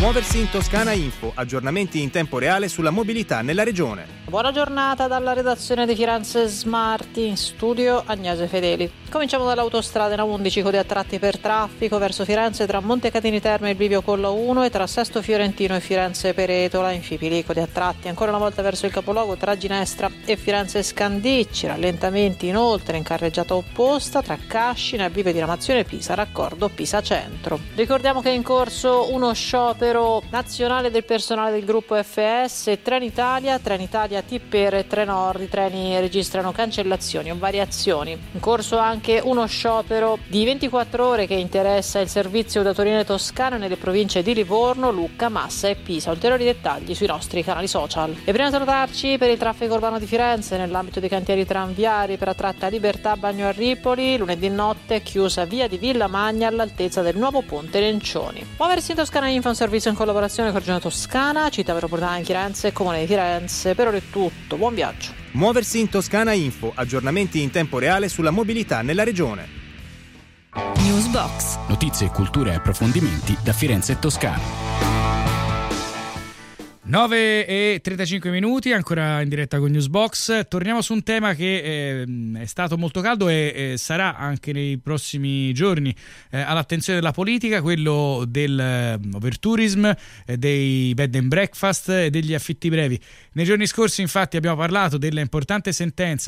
Muoversi in Toscana Info, aggiornamenti in tempo reale sulla mobilità nella regione. Buona giornata dalla redazione di Firenze Smarti, in studio Agnese Fedeli. Cominciamo dall'autostrada A11, code a tratti per traffico verso Firenze tra Montecatini Terme e il bivio Colla 1 e tra Sesto Fiorentino e Firenze Peretola, in Fipili code a tratti ancora una volta verso il capoluogo tra Ginestra e Firenze Scandicci, rallentamenti inoltre in carreggiata opposta tra Cascina e bivio di Ramazione Pisa, raccordo Pisa Centro. Ricordiamo che è in corso uno sciopero nazionale del personale del gruppo FS, Trenitalia Tipper e Trenord. I treni registrano cancellazioni o variazioni. In corso anche uno sciopero di 24 ore che interessa il servizio datoriale toscano nelle province di Livorno, Lucca, Massa e Pisa. Ulteriori dettagli sui nostri canali social. E prima di salutarci, per il traffico urbano di Firenze, nell'ambito dei cantieri tranviari per la tratta Libertà Bagno a Ripoli, lunedì notte è chiusa via di Villa Magna all'altezza del nuovo ponte Lencioni. Muoversi in Toscana Info, un servizio in collaborazione con Regione Toscana, Città metropolitana di Firenze e Comune di Firenze. Per ora è tutto, buon viaggio. Muoversi in Toscana Info, aggiornamenti in tempo reale sulla mobilità nella regione. Newsbox. Notizie, cultura e approfondimenti da Firenze e Toscana. 9:35 ancora in diretta con Newsbox. Torniamo su un tema che è stato molto caldo e sarà anche nei prossimi giorni all'attenzione della politica, quello del overtourism, dei bed and breakfast e degli affitti brevi. Nei giorni scorsi infatti abbiamo parlato delle importanti sentenze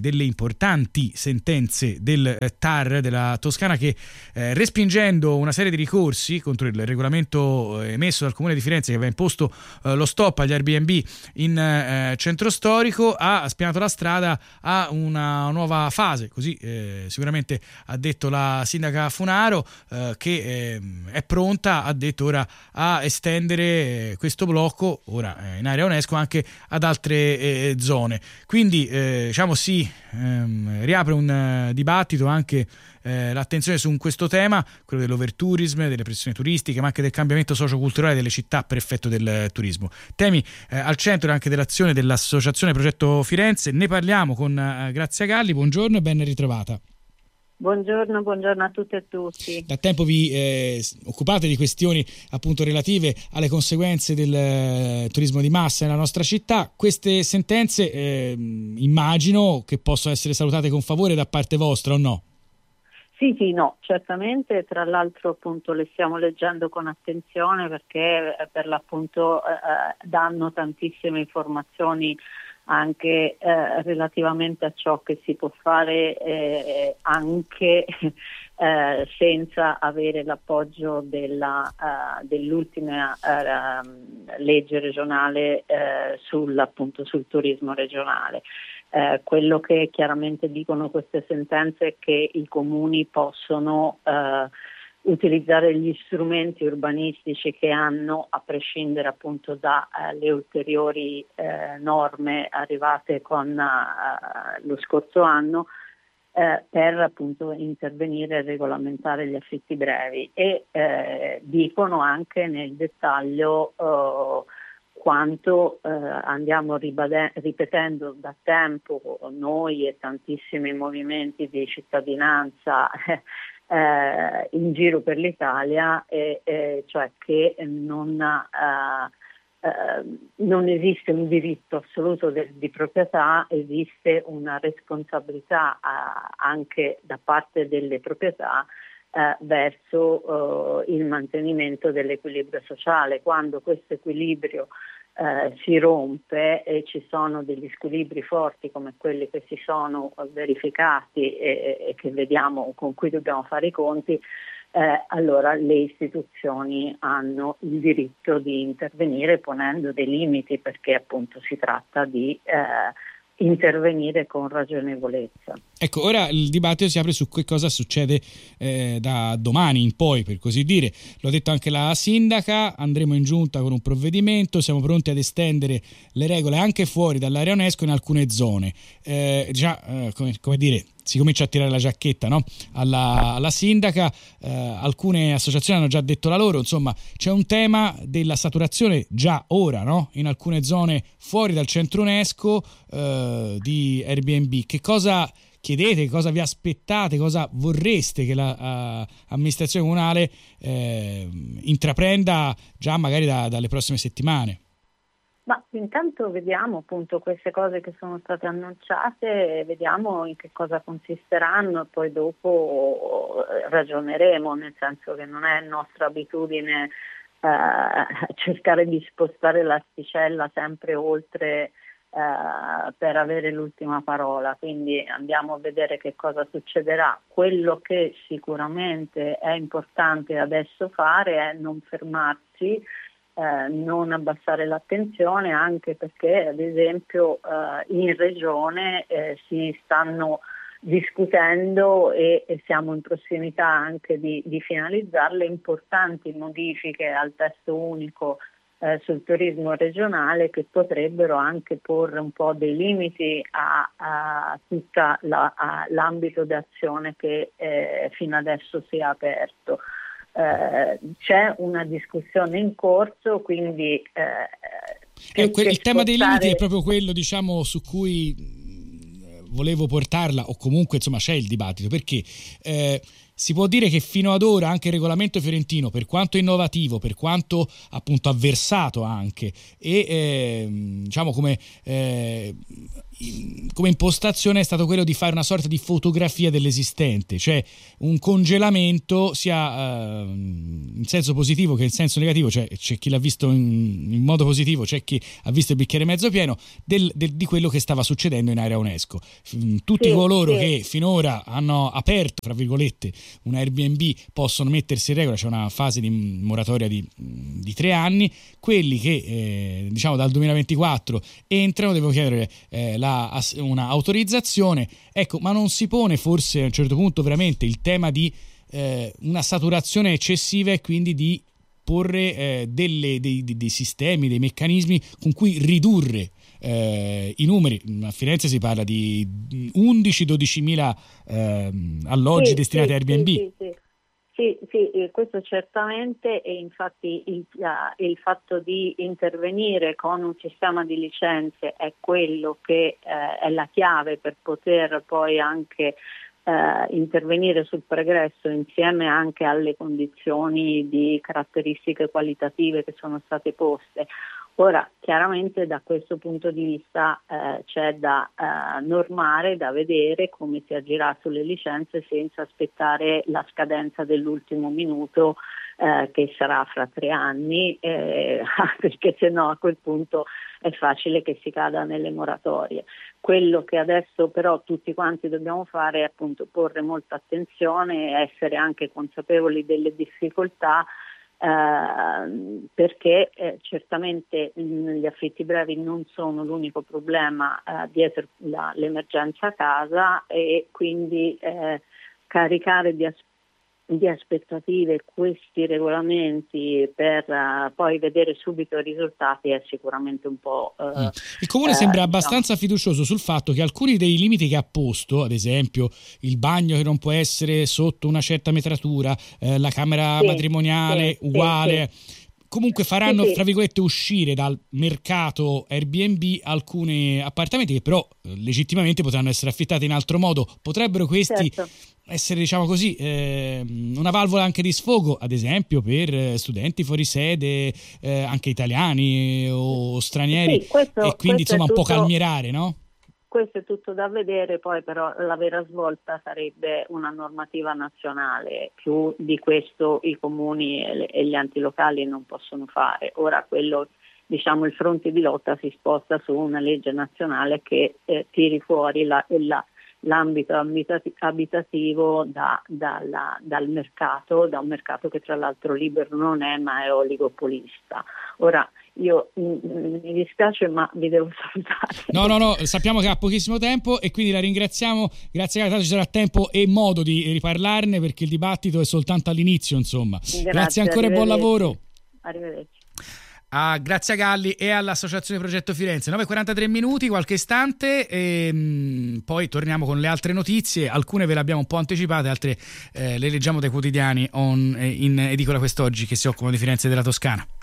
del TAR della Toscana che respingendo una serie di ricorsi contro il regolamento emesso dal Comune di Firenze che aveva imposto lo stop agli Airbnb in centro storico, ha spianato la strada a una nuova fase, così sicuramente ha detto la sindaca Funaro, che è pronta, ha detto ora, a estendere questo blocco ora in area UNESCO anche ad altre zone. Quindi si riapre un dibattito, anche l'attenzione su questo tema, quello dell'overtourism, delle pressioni turistiche, ma anche del cambiamento socioculturale delle città per effetto del turismo. Temi al centro anche dell'azione dell'Associazione Progetto Firenze. Ne parliamo con Grazia Galli. Buongiorno e ben ritrovata. Buongiorno a tutte e tutti. Da tempo vi occupate di questioni appunto relative alle conseguenze del turismo di massa nella nostra città. Queste sentenze immagino che possono essere salutate con favore da parte vostra, o no? Sì, no, certamente. Tra l'altro appunto le stiamo leggendo con attenzione perché per l'appunto danno tantissime informazioni anche relativamente a ciò che si può fare anche senza avere l'appoggio dell'ultima legge regionale sul turismo regionale. Quello che chiaramente dicono queste sentenze è che i comuni possono utilizzare gli strumenti urbanistici che hanno, a prescindere appunto dalle ulteriori norme arrivate con lo scorso anno, per appunto intervenire e regolamentare gli affitti brevi, e dicono anche nel dettaglio quanto andiamo ripetendo da tempo noi e tantissimi movimenti di cittadinanza in giro per l'Italia, cioè che non esiste un diritto assoluto di proprietà, esiste una responsabilità anche da parte delle proprietà verso il mantenimento dell'equilibrio sociale. Quando questo equilibrio si rompe e ci sono degli squilibri forti come quelli che si sono verificati e che vediamo, con cui dobbiamo fare i conti, allora le istituzioni hanno il diritto di intervenire ponendo dei limiti, perché appunto si tratta di intervenire con ragionevolezza. Ecco, ora il dibattito si apre su che cosa succede da domani in poi, per così dire. L'ha detto anche la sindaca, andremo in giunta con un provvedimento, siamo pronti ad estendere le regole anche fuori dall'area UNESCO in alcune zone. Come dire, si comincia a tirare la giacchetta, no? alla sindaca. Alcune associazioni hanno già detto la loro, insomma c'è un tema della saturazione già ora, no? In alcune zone fuori dal centro UNESCO di Airbnb. Che cosa chiedete, cosa vi aspettate, cosa vorreste che l'amministrazione comunale intraprenda già magari dalle prossime settimane? Ma intanto vediamo appunto queste cose che sono state annunciate, vediamo in che cosa consisteranno e poi dopo ragioneremo, nel senso che non è nostra abitudine cercare di spostare l'asticella sempre oltre per avere l'ultima parola, quindi andiamo a vedere che cosa succederà. Quello che sicuramente è importante adesso fare è non fermarsi, non abbassare l'attenzione, anche perché ad esempio in regione si stanno discutendo e siamo in prossimità anche di finalizzarle importanti modifiche al testo unico sul turismo regionale, che potrebbero anche porre un po' dei limiti a tutta l'ambito d'azione che fino adesso si è aperto. C'è una discussione in corso, quindi il tema dei limiti è proprio quello, diciamo, su cui volevo portarla, o comunque insomma c'è il dibattito, perché si può dire che fino ad ora anche il regolamento fiorentino, per quanto innovativo, per quanto appunto avversato anche, e diciamo come impostazione è stato quello di fare una sorta di fotografia dell'esistente, cioè un congelamento sia in senso positivo che in senso negativo, cioè c'è chi l'ha visto in modo positivo, c'è chi ha visto il bicchiere mezzo pieno di quello che stava succedendo in area UNESCO. Tutti coloro che finora hanno aperto, tra virgolette, un Airbnb possono mettersi in regola, c'è una fase di moratoria di 3 anni, quelli che diciamo dal 2024 entrano devono chiedere una autorizzazione. Ecco, ma non si pone forse a un certo punto veramente il tema di una saturazione eccessiva e quindi di porre dei sistemi, dei meccanismi con cui ridurre i numeri? A Firenze si parla di 11-12 mila alloggi destinati a Airbnb. Sì, questo certamente, e infatti il fatto di intervenire con un sistema di licenze è quello che è la chiave per poter poi anche intervenire sul pregresso, insieme anche alle condizioni di caratteristiche qualitative che sono state poste. Ora, chiaramente da questo punto di vista c'è da normare, da vedere come si agirà sulle licenze senza aspettare la scadenza dell'ultimo minuto, che sarà fra 3 anni, perché sennò a quel punto è facile che si cada nelle moratorie. Quello che adesso però tutti quanti dobbiamo fare è appunto porre molta attenzione, essere anche consapevoli delle difficoltà, perché certamente gli affitti brevi non sono l'unico problema dietro l'emergenza casa, e quindi caricare di aspettative questi regolamenti per poi vedere subito i risultati è sicuramente un po'... Il Comune sembra abbastanza fiducioso sul fatto che alcuni dei limiti che ha posto, ad esempio il bagno che non può essere sotto una certa metratura, la camera matrimoniale uguale, comunque faranno tra virgolette uscire dal mercato Airbnb alcuni appartamenti che però legittimamente potranno essere affittati in altro modo. Potrebbero questi essere, diciamo così, una valvola anche di sfogo, ad esempio per studenti fuori sede, anche italiani o stranieri, e quindi insomma un po' calmierare, no? Questo è tutto da vedere, poi però la vera svolta sarebbe una normativa nazionale. Più di questo i comuni e gli enti locali non possono fare. Ora quello, diciamo, il fronte di lotta si sposta su una legge nazionale che tiri fuori l'ambito abitativo dal mercato, da un mercato che tra l'altro libero non è, ma è oligopolista. Ora io mi dispiace, ma vi devo salutare. No, sappiamo che ha pochissimo tempo e quindi la ringraziamo. Grazie, tanto ci sarà tempo e modo di riparlarne, perché il dibattito è soltanto all'inizio, insomma. Grazie ancora e buon lavoro. Arrivederci. A Grazia Galli e all'Associazione Progetto Firenze. 9:43 minuti, qualche istante, e poi torniamo con le altre notizie. Alcune ve le abbiamo un po' anticipate, altre le leggiamo dai quotidiani in edicola quest'oggi che si occupano di Firenze e della Toscana.